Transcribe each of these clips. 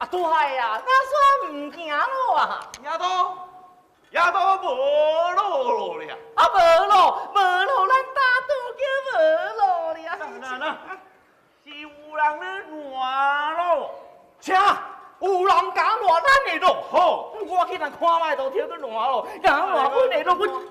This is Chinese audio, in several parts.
啊，对呀，那算唔行咯啊！ 也都无路了呀！ 啊，无路，咱打赌叫无路了。 那，是有人咧换咯。 啥？有人敢换咱的路？好，我去人看卖都跳去换咯，敢换阮的路，阮。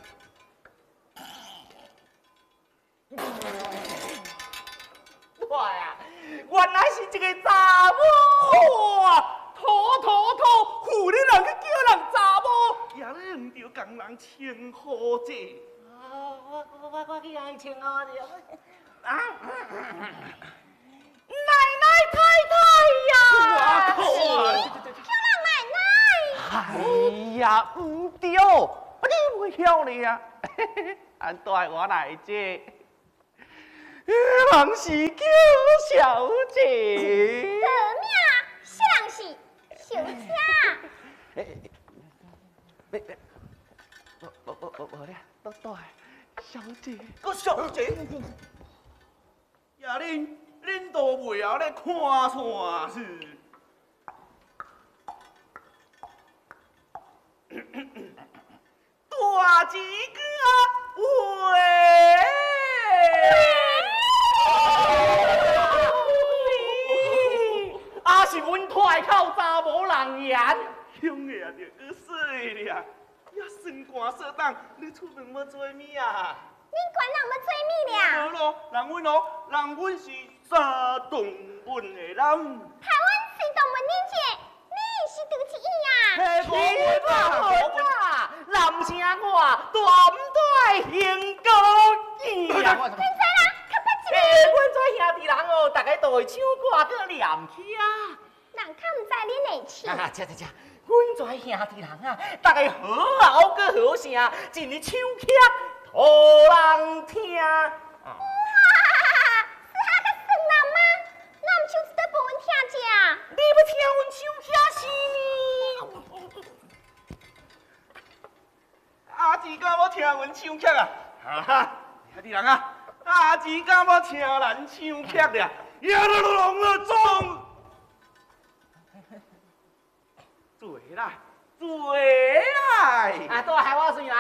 对啊，原来是一个查某啊！土，妇女人去叫人查某， 也咧唔着共人称呼者。 我去人称呼着。啊！奶太呀！ 叫人奶奶。 哎呀，唔对，你会晓你啊？俺带我来这，人是叫小姐。 什么？是人是小姐。 我咧，都带小姐。 个小姐， 呀，恁都袂晓咧看算是？大几个喂！ 啊是阮太口查某人言， 兄弟啊，着去说俩，也算寒说当，你出门要做咩啊？ 恁管人要做咩了？ 无咯，人阮是山东文的人。 台湾是动物恁姐，你是倒一意啊？ 我啦，男声我大唔大兴高兴啊！ 现在啦，较捌一阮做兄弟人哦，大家都会唱歌去念起啊！ 人较唔知恁会唱。 这，阮做兄弟人啊，大家好好个好声，一日唱曲，互人听。 哇，是哈个算人吗？那唔唱一段给阮听者。 你要听阮唱曲是？ 阿姊敢要听阮唱曲啊？兄弟人啊，阿姊敢要听咱唱曲了？也都拢了总。做来！ 啊，都害我算